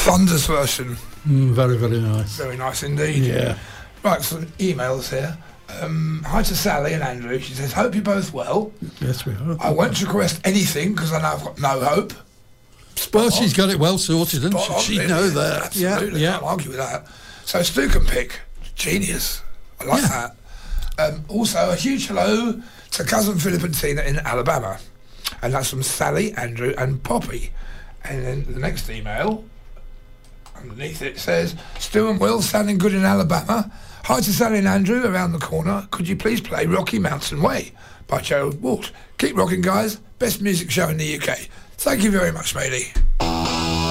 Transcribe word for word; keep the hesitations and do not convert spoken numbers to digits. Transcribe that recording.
thunders version. Mm, very, very nice. Very nice indeed. Yeah. Right, some emails here. Um, hi to Sally and Andrew. She says, hope you're both well. Yes, we are. I won't request anything because I know I've got no hope. Well, on. She's got it well sorted, doesn't Spot she? on, She really. know that. Absolutely, Yeah, can't argue with that. So Stu can pick. Genius. I like Yeah. that. Um, also, a huge hello to cousin Philip and Tina in Alabama. And that's from Sally, Andrew and Poppy. And then the next email, underneath it says, Stu and Will sounding good in Alabama. Hi to Sally and Andrew around the corner. Could you please play Rocky Mountain Way by Gerald Walt? Keep rocking, guys. Best music show in the U K. Thank you very much, matey.